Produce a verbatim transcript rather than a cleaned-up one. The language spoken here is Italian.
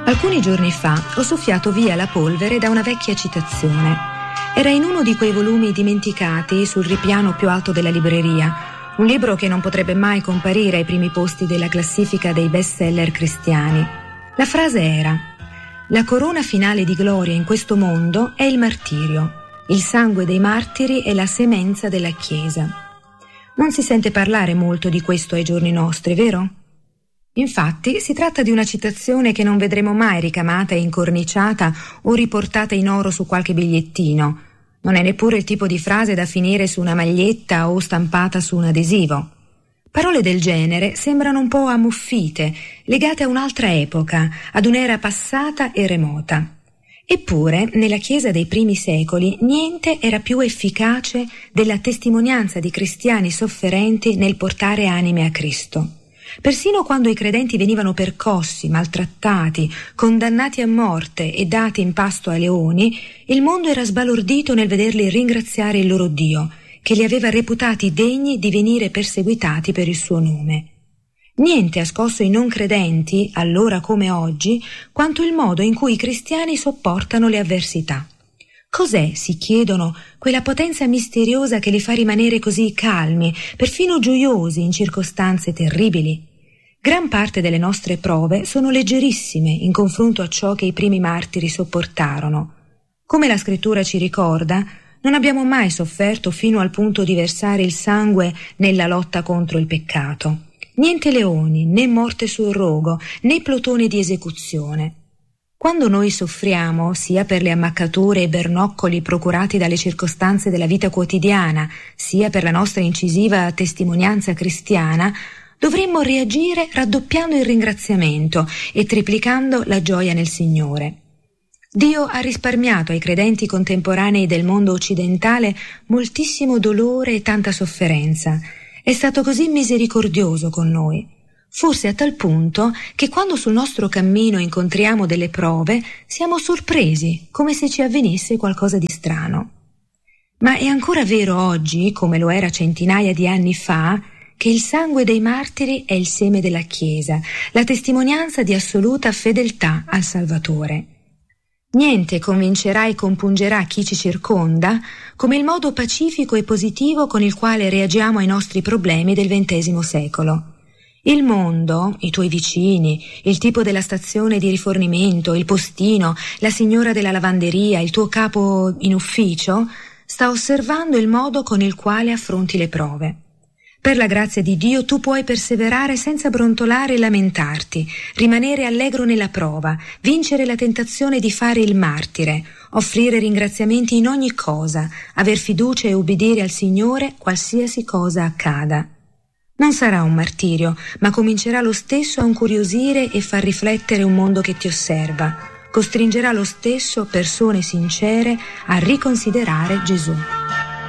Alcuni giorni fa ho soffiato via la polvere da una vecchia citazione. Era in uno di quei volumi dimenticati sul ripiano più alto della libreria, un libro che non potrebbe mai comparire ai primi posti della classifica dei bestseller cristiani. La frase era: la corona finale di gloria in questo mondo è il martirio. Il sangue dei martiri è la semenza della Chiesa. Non si sente parlare molto di questo ai giorni nostri, vero? Infatti si tratta di una citazione che non vedremo mai ricamata e incorniciata o riportata in oro su qualche bigliettino. Non è neppure il tipo di frase da finire su una maglietta o stampata su un adesivo. Parole del genere sembrano un po' ammuffite, legate a un'altra epoca, ad un'era passata e remota. Eppure, nella Chiesa dei primi secoli, niente era più efficace della testimonianza di cristiani sofferenti nel portare anime a Cristo. Persino quando i credenti venivano percossi, maltrattati, condannati a morte e dati in pasto ai leoni, il mondo era sbalordito nel vederli ringraziare il loro Dio, che li aveva reputati degni di venire perseguitati per il suo nome. Niente ha scosso i non credenti, allora come oggi, quanto il modo in cui i cristiani sopportano le avversità. Cos'è, si chiedono, quella potenza misteriosa che li fa rimanere così calmi, perfino gioiosi in circostanze terribili? Gran parte delle nostre prove sono leggerissime in confronto a ciò che i primi martiri sopportarono. Come la scrittura ci ricorda, non abbiamo mai sofferto fino al punto di versare il sangue nella lotta contro il peccato. Niente leoni, né morte sul rogo, né plotoni di esecuzione. Quando noi soffriamo, sia per le ammaccature e bernoccoli procurati dalle circostanze della vita quotidiana, sia per la nostra incisiva testimonianza cristiana, dovremmo reagire raddoppiando il ringraziamento e triplicando la gioia nel Signore. Dio ha risparmiato ai credenti contemporanei del mondo occidentale moltissimo dolore e tanta sofferenza. È stato così misericordioso con noi. Forse a tal punto che quando sul nostro cammino incontriamo delle prove siamo sorpresi, come se ci avvenisse qualcosa di strano. Ma è ancora vero oggi, come lo era centinaia di anni fa, che il sangue dei martiri è il seme della Chiesa, la testimonianza di assoluta fedeltà al Salvatore. Niente convincerà e compungerà chi ci circonda come il modo pacifico e positivo con il quale reagiamo ai nostri problemi del ventesimo secolo. Il mondo, i tuoi vicini, il tipo della stazione di rifornimento, il postino, la signora della lavanderia, il tuo capo in ufficio, sta osservando il modo con il quale affronti le prove. Per la grazia di Dio tu puoi perseverare senza brontolare e lamentarti, rimanere allegro nella prova, vincere la tentazione di fare il martire, offrire ringraziamenti in ogni cosa, aver fiducia e ubbidire al Signore qualsiasi cosa accada. Non sarà un martirio, ma comincerà lo stesso a incuriosire e far riflettere un mondo che ti osserva. Costringerà lo stesso persone sincere a riconsiderare Gesù.